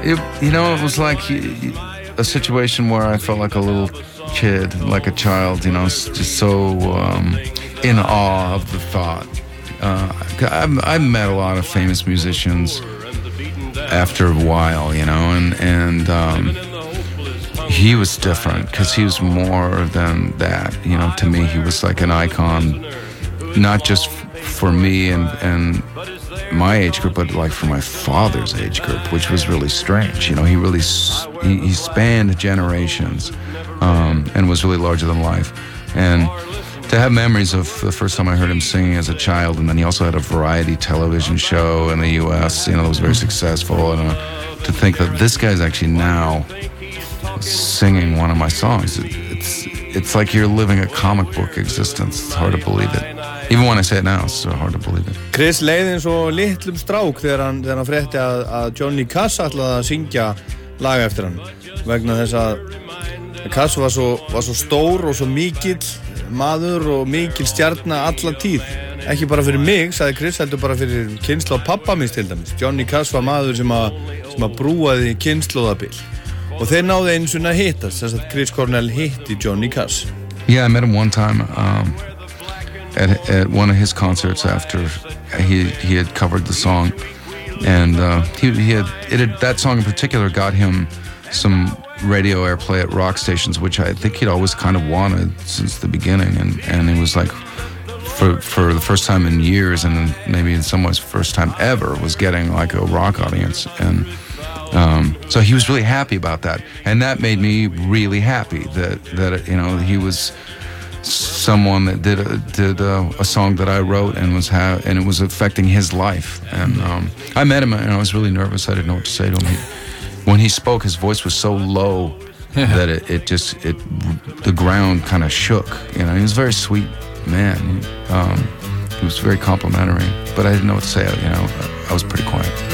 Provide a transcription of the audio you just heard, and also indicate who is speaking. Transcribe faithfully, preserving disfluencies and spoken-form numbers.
Speaker 1: it, you know, it was like a situation where I felt like a little kid, like a child, you know, just so um, in awe of the thought. Uh, I've, I've met a lot of famous musicians after a while, you know, and, and um, he was different because he was more than that, you know. To me, he was like an icon, not just for me and, and my age group, but like for my father's age group, which was really strange. You know, he really, he, he spanned generations um, and was really larger than life. And to have memories of the first time I heard him singing as a child, and then he also had a variety television show in the U S, you know, that was very successful. And uh, to think that this guy's actually now singing one of my songs, it, it's it's like you're living a comic book existence. It's hard to believe it. Even when I say it now, it's so hard to believe it.
Speaker 2: Chris leið eins og litlum strák þegar hann, þegar hann frétti að, að Johnny Cash ætlaði að syngja lag eftir hann, vegna þess að Cash var svo, var svo stór og svo mikill maður og mikil stjarna alla tíð. Ekki bara fyrir mig, sagði Chris, heldur bara fyrir kynslóð pappa minns til dæmis. Johnny Cash var maður sem að, sem að brúaði kynslóðabil. Og þeir náðu einu svona að hittast, þess að Chris Cornell hitti Johnny Cash.
Speaker 1: Yeah, I met him one time um, at, at one of his concerts after he he had covered the song, and uh, he he had it had, that song in particular got him some radio airplay at rock stations, which I think he'd always kind of wanted since the beginning, and and it was like for for the first time in years, and maybe in some ways first time ever, was getting like a rock audience. And Um, so he was really happy about that, and that made me really happy that that you know he was someone that did a, did a, a song that I wrote and was ha- and it was affecting his life. And um, I met him and I was really nervous. I didn't know what to say to him. He, when he spoke, his voice was so low that it, it just it the ground kind of shook. You know, he was a very sweet man. Um, he was very complimentary, but I didn't know what to say. You know, I was pretty quiet.